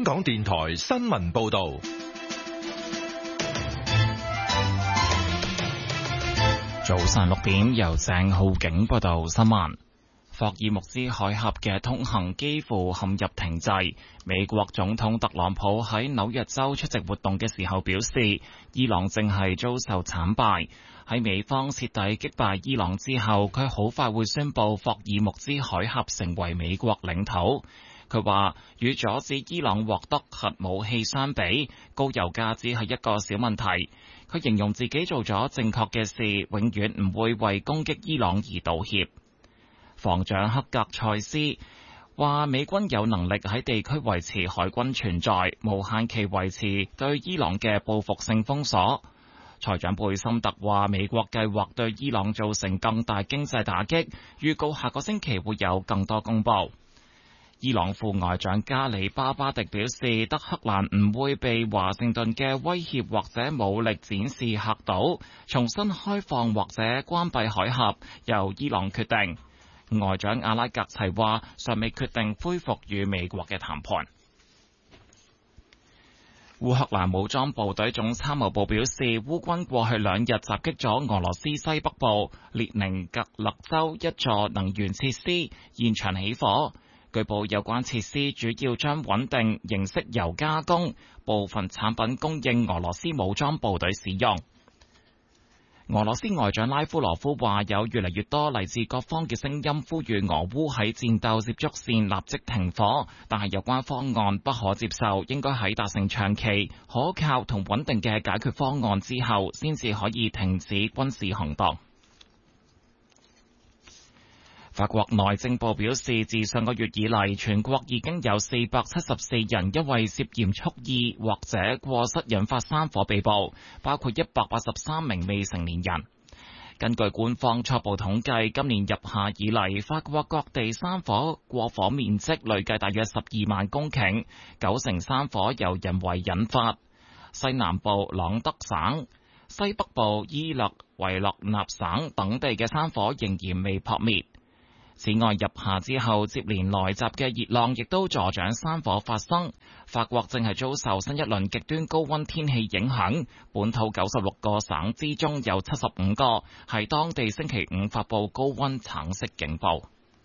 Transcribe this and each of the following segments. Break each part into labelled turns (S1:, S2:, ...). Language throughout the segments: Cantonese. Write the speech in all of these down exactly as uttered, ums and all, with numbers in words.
S1: 港電台新聞報道。
S2: 早上六點，由鄭浩景報道新聞。霍爾木茲海峽嘅通行幾乎陷入停滯。美國總統特朗普喺紐約州出席活動嘅時候表示，伊朗正係遭受慘敗。喺美方徹底擊敗伊朗之後，佢好快會宣布霍爾木茲海峽成為美國領土。佢話，與阻止伊朗獲得核武器相比，高油價只係一個小問題。佢形容自己做咗正確嘅事，永遠唔會為攻擊伊朗而道歉。防長克格塞斯話，美軍有能力喺地區維持海軍存在，無限期維持對伊朗嘅報復性封鎖。財長貝森特話，美國計劃對伊朗造成更大經濟打擊，預告下個星期會有更多公佈。伊朗副外長加里巴巴迪表示，德黑蘭唔會被華盛頓嘅威脅或者武力展示嚇到，重新開放或者關閉海峽由伊朗決定。外長阿拉格齊話，尚未決定恢復與美國嘅談判。烏克蘭武裝部隊總參謀部表示，烏軍過去兩日襲擊咗俄羅斯西北部列寧格勒州一座能源設施，現場起火。據報有關設施主要將穩定形式油加工，部分產品供應俄羅斯武裝部隊使用。俄羅斯外長拉夫羅夫話，有越嚟越多嚟自各方嘅聲音呼籲俄烏喺戰鬥接觸線立即停火，但係有關方案不可接受，應該喺達成長期可靠同穩定嘅解決方案之後，先至可以停止軍事行動。法國內政部表示，自上個月以嚟，全國已經有四百七十四人因為涉嫌蓄意或者過失引發山火被捕，包括一百八十三名未成年人。根據官方初步統計，今年入夏以嚟，法國各地山火過火面積累計大約十二萬公頃，九成山火由人為引發。西南部朗德省、西北部伊勒維勒納省等地嘅山火仍然未撲滅。此外，入夏之後接連來襲嘅熱浪亦都助長山火發生。法國正係遭受新一輪極端高溫天氣影響，本土九十六個省之中有七十五個係當地星期五發布高溫橙色警報。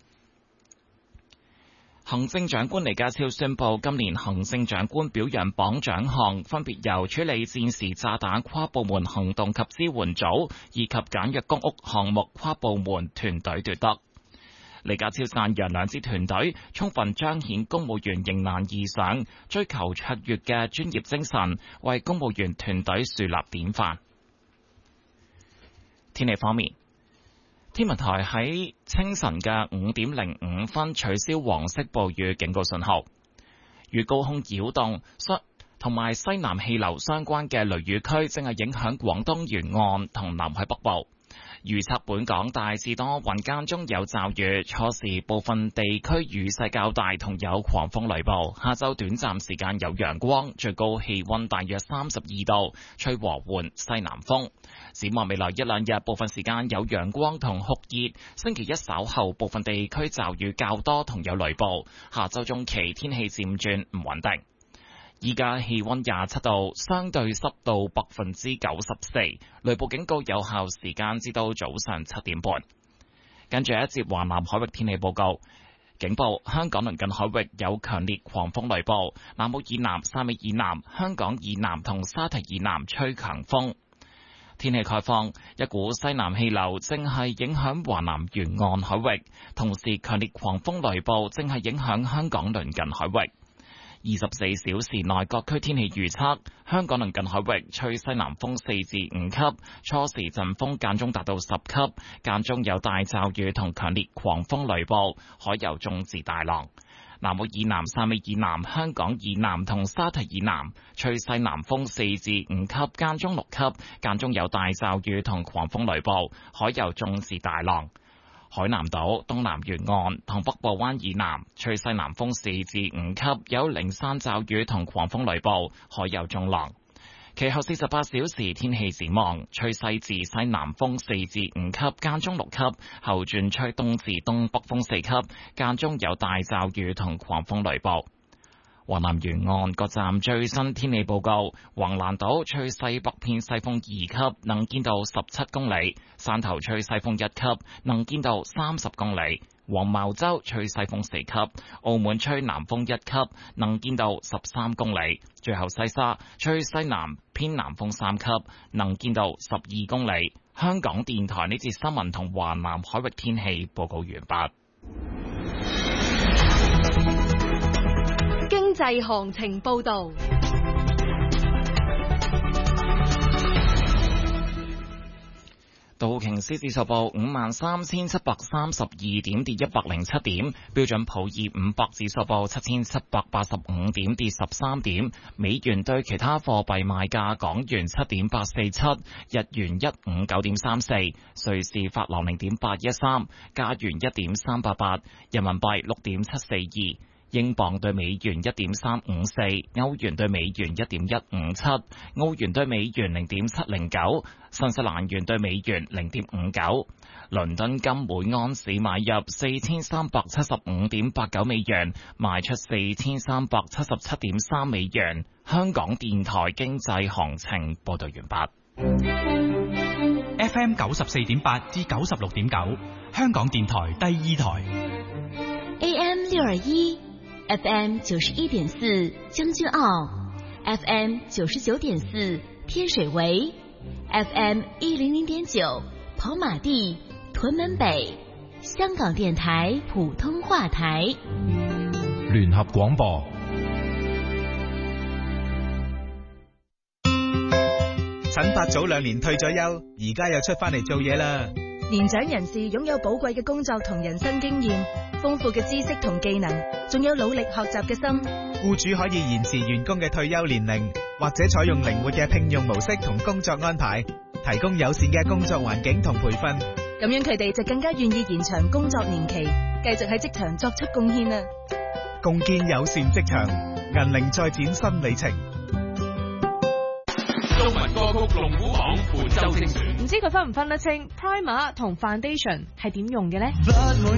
S2: 行政長官李家超宣布，今年行政長官表揚榜獎項分別由處理戰時炸彈跨部門行動及支援組以及簡約公屋項目跨部門團隊奪得。李家超讚揚兩支團隊充分彰顯公務員迎難而上、追求卓越嘅專業精神，為公務員團隊樹立典範。天氣方面，天文台喺清晨嘅五點零五分取消黃色暴雨警告信號。與高空擾動同埋西南氣流相關嘅雷雨區正係影響廣東沿岸同南海北部。預測本港大致多雲間中有驟雨，初時部分地區雨勢較大，同有狂風雷暴。下晝短暫時間有陽光，最高氣溫大約三十二度，吹和緩西南風。展望未來一兩日，部分時間有陽光同酷熱。星期一稍後部分地區驟雨較多，同有雷暴。下週中期天氣漸轉唔穩定。依家氣溫廿七度，相對濕度百分之九十四，雷暴警告有效時間至到早上七點半。跟住一節華南海域天氣報告，警報：香港鄰近海域有強烈狂風雷暴，南澳以南、汕尾以南、香港以南同沙堤以南吹強風。天氣概況：一股西南氣流正係影響華南沿岸海域，同時強烈狂風雷暴正係影響香港鄰近海域。二十四小時內各區天氣預測：香港鄰近海域吹西南風四至五級，初時陣風間中達到十級，間中有大驟雨同強烈狂風雷暴，海有中至大浪。南澳以南、汕尾以南、香港以南同沙堤以南吹西南風四至五級，間中六級，間中有大驟雨同狂風雷暴，海有中至大浪。海南島、東南沿岸同北部灣以南吹西南風四至五級，有零散驟雨同狂風雷暴，海有中浪。其後四十八小時天氣展望，吹西至西南風四至五級，間中六級，後轉吹東至東北風四級，間中有大驟雨同狂風雷暴。 華南沿岸各站最新天氣報告：橫瀾島吹西北偏西風二級，能見度十七公里；汕頭吹西風一級，能見度三十公里；黃茅洲吹西風四級；澳門吹南風一級，能見度十三公里；最後西沙吹西南偏南風三級，能見度十二公里。香港電台呢節新聞同華南海域天氣報告完畢。
S3: 經濟行情報道。
S2: 道瓊斯指數報五萬三千七百三十二點，跌一百零七點。標準普爾五百指數報七千七百八十五點，跌十三點。美元對其他貨幣賣價：港元七點八四七，日元一五九點三四，瑞士法郎零點八一三，加元一點三八八，人民幣六點七四二。英鎊對美元一點三五四，歐元對美元一點一五七，澳元對美元零點七零九，新西蘭元對美元零點五九。倫敦金每盎司買入四千三百七十五點八九美元，賣出四千三百七十七點三美元。香港電台經濟行情報道完畢。
S4: F M 九十四點八至九十六點九，香港電台第二台。
S5: A M 六二一。F M 九十一點四將軍澳 ，F M 九十九點四天水圍 ，F M 一零零點九跑馬地屯門北，香港電台普通話台。
S1: 聯合廣播。
S6: 陳伯早兩年退咗休，而家又出翻嚟做嘢啦。
S7: 年長人士擁有寶貴嘅工作同人生經驗，豐富嘅知識同技能，仲有努力學習嘅心。
S6: 僱主可以延遲員工嘅退休年齡，或者採用靈活嘅聘用模式同工作安排，提供友善嘅工作環境同培訓。
S7: 咁樣佢哋就更加願意延長工作年期，繼續喺職場作出貢獻啦。
S6: 共建友善職場，銀齡再展新里程。
S1: 中文歌曲龍虎榜本周精選，
S3: 唔知佢分唔分得清 Primer 同 Foundation 係點用嘅呢？